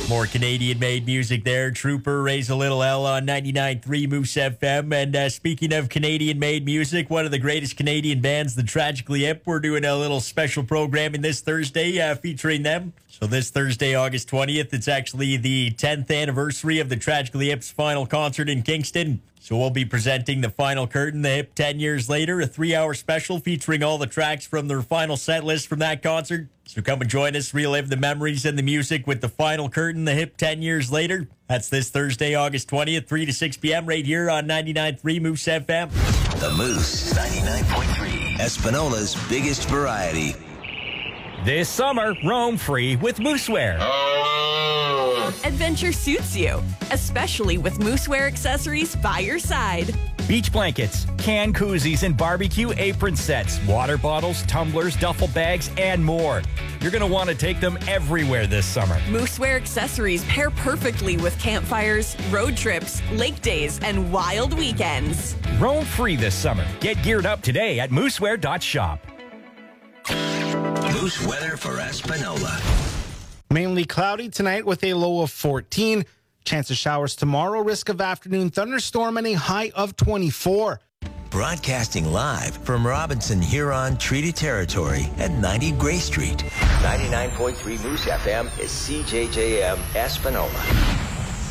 More Canadian-made music there. Trooper, Raise a Little L on 99.3 Moose FM. And speaking of Canadian-made music, one of the greatest Canadian bands, the Tragically Hip, we're doing a little special programming this Thursday featuring them. So this Thursday, August 20th, it's actually the 10th anniversary of the Tragically Hip's final concert in Kingston. So we'll be presenting the final curtain, the Hip 10 years later, a 3-hour special featuring all the tracks from their final set list from that concert. So come and join us, relive the memories and the music with the final curtain, the Hip 10 years later. That's this Thursday, August 20th, 3 to 6 p.m. right here on 99.3 Moose FM. The Moose, 99.3, Espinola's biggest variety. This summer, roam free with Moosewear. Adventure suits you, especially with Moosewear accessories by your side. Beach blankets, can koozies, and barbecue apron sets, water bottles, tumblers, duffel bags, and more. You're going to want to take them everywhere this summer. Moosewear accessories pair perfectly with campfires, road trips, lake days, and wild weekends. Roam free this summer. Get geared up today at moosewear.shop. Moose weather for Espanola. Mainly cloudy tonight with a low of 14. Chance of showers tomorrow. Risk of afternoon thunderstorm and a high of 24. Broadcasting live from Robinson Huron Treaty Territory at 90 Gray Street. 99.3 Moose FM is CJJM Espanola.